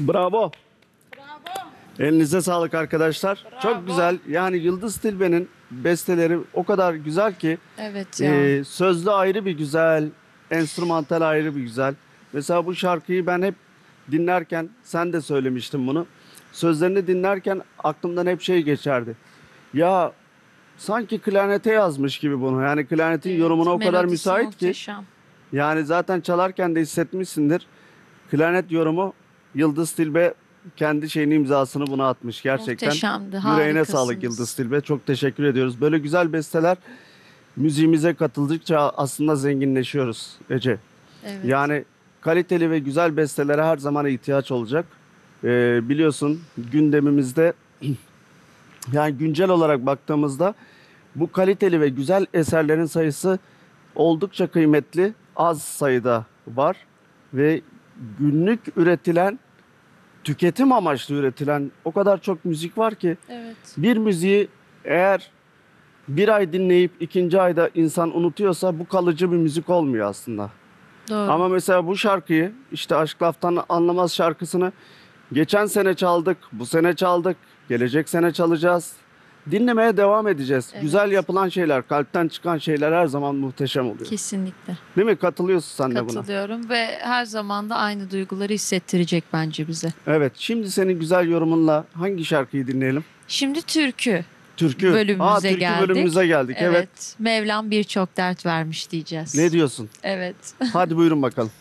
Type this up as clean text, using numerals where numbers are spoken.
Bravo. Bravo. Elinize sağlık arkadaşlar. Bravo. Çok güzel. Yani Yıldız Tilbe'nin besteleri o kadar güzel ki Evet ya. sözlü ayrı bir güzel, enstrümantal ayrı bir güzel. Mesela bu şarkıyı ben hep dinlerken, sen de söylemiştin bunu. Sözlerini dinlerken aklımdan hep şey geçerdi. Ya sanki klarnete yazmış gibi bunu. Yani klarnetin Evet, yorumuna o kadar melodisi müsait ki. muhteşem. Yani zaten çalarken de hissetmişsindir. Klarnet yorumu Yıldız Tilbe kendi şeyini imzasını buna atmış. Gerçekten Muhteşemdi, yüreğine sağlık harikasınız. Yıldız Tilbe. Çok teşekkür ediyoruz. Böyle güzel besteler müziğimize katıldıkça aslında zenginleşiyoruz Ece. Evet. Yani kaliteli ve güzel bestelere her zaman ihtiyaç olacak. Biliyorsun gündemimizde yani güncel olarak baktığımızda bu kaliteli ve güzel eserlerin sayısı oldukça kıymetli, az sayıda var ve günlük üretilen, tüketim amaçlı üretilen o kadar çok müzik var ki Evet. bir müziği eğer bir ay dinleyip ikinci ayda insan unutuyorsa bu kalıcı bir müzik olmuyor aslında. Doğru. Ama mesela bu şarkıyı işte Aşk Laftan Anlamaz şarkısını geçen sene çaldık, bu sene çaldık, gelecek sene çalacağız. Dinlemeye devam edeceğiz. Evet. Güzel yapılan şeyler, kalpten çıkan şeyler her zaman muhteşem oluyor. Kesinlikle. Değil mi? Katılıyorsun sen de buna. Katılıyorum ve her zaman da aynı duyguları hissettirecek bence bize. Evet. Şimdi senin güzel yorumunla hangi şarkıyı dinleyelim? Şimdi türkü Türkü. bölümümüze Türkü geldik. bölümümüze geldik. Evet. Mevlam birçok dert vermiş diyeceğiz. Ne diyorsun? Evet. Hadi buyurun bakalım.